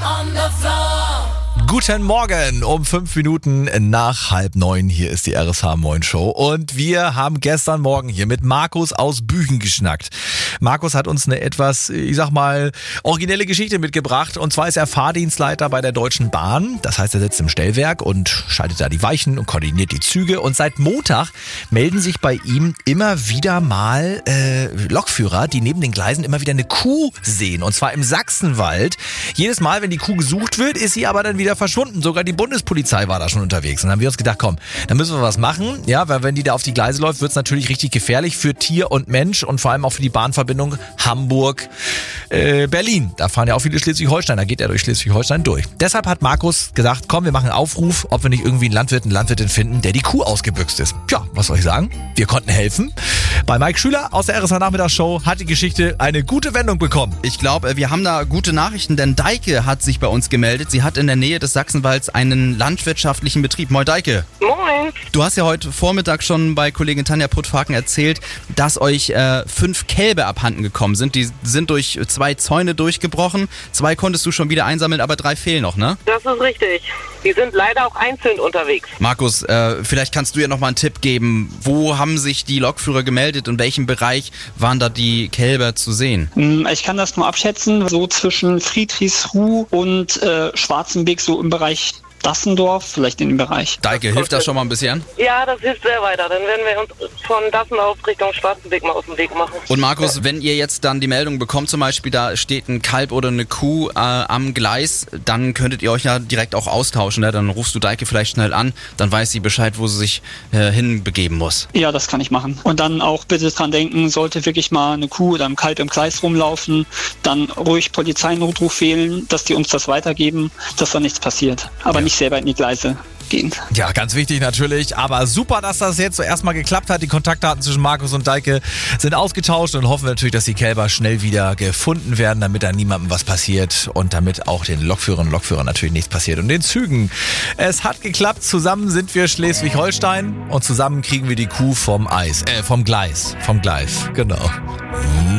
Guten Morgen, um 5 Minuten nach 8:30. Hier ist die RSH Moin Show. Und wir haben gestern Morgen hier mit Markus aus Büchen geschnackt. Markus hat uns eine etwas, ich sag mal, originelle Geschichte mitgebracht. Und zwar ist er Fahrdienstleiter bei der Deutschen Bahn. Das heißt, er sitzt im Stellwerk und schaltet da die Weichen und koordiniert die Züge. Und seit Montag melden sich bei ihm immer wieder mal Lokführer, die neben den Gleisen immer wieder eine Kuh sehen. Und zwar im Sachsenwald. Jedes Mal, wenn die Kuh gesucht wird, ist sie aber dann wieder verschwunden. Sogar die Bundespolizei war da schon unterwegs. Und dann haben wir uns gedacht, komm, dann müssen wir was machen. Ja, weil wenn die da auf die Gleise läuft, wird es natürlich richtig gefährlich für Tier und Mensch und vor allem auch für die Bahnverbindung Hamburg-Berlin. Da fahren ja auch viele Schleswig-Holsteiner, geht ja durch Schleswig-Holstein durch. Deshalb hat Markus gesagt, komm, wir machen einen Aufruf, ob wir nicht irgendwie einen Landwirt, eine Landwirtin finden, der die Kuh ausgebüxt ist. Tja, was soll ich sagen? Wir konnten helfen. Bei Mike Schüler aus der RSH Nachmittagsshow hat die Geschichte eine gute Wendung bekommen. Ich glaube, wir haben da gute Nachrichten, denn Deike hat sich bei uns gemeldet. Sie hat in der Nähe des Sachsenwalds einen landwirtschaftlichen Betrieb. Moin Deike. Moin. Du hast ja heute Vormittag schon bei Kollegin Tanja Puttfaken erzählt, dass euch 5 Kälber abhanden gekommen sind. Die sind durch 2 Zäune durchgebrochen. 2 konntest du schon wieder einsammeln, aber 3 fehlen noch, ne? Das ist richtig. Die sind leider auch einzeln unterwegs. Markus, vielleicht kannst du ja nochmal einen Tipp geben. Wo haben sich die Lokführer gemeldet? In welchem Bereich waren da die Kälber zu sehen? Ich kann das nur abschätzen, so zwischen Friedrichsruh und Schwarzenbeek, so im Bereich Dassendorf, vielleicht in dem Bereich. Deike, hilft das schon mal ein bisschen? Ja, das hilft sehr weiter. Dann werden wir uns von Dassendorf Richtung Schwarzenbeek mal aus dem Weg machen. Und Markus, wenn ihr jetzt dann die Meldung bekommt, zum Beispiel da steht ein Kalb oder eine Kuh am Gleis, dann könntet ihr euch ja direkt auch austauschen. Ne? Dann rufst du Deike vielleicht schnell an, dann weiß sie Bescheid, wo sie sich hinbegeben muss. Ja, das kann ich machen. Und dann auch bitte dran denken, sollte wirklich mal eine Kuh oder ein Kalb im Gleis rumlaufen, dann ruhig Polizeinotruf wählen, dass die uns das weitergeben, dass da nichts passiert. Aber nicht selber in die Gleise gehen. Ja, ganz wichtig natürlich, aber super, dass das jetzt so erstmal geklappt hat. Die Kontaktdaten zwischen Markus und Deike sind ausgetauscht und hoffen wir natürlich, dass die Kälber schnell wieder gefunden werden, damit da niemandem was passiert und damit auch den Lokführerinnen und Lokführern natürlich nichts passiert. Und den Zügen. Es hat geklappt, zusammen sind wir Schleswig-Holstein und zusammen kriegen wir die Kuh vom Gleis, genau.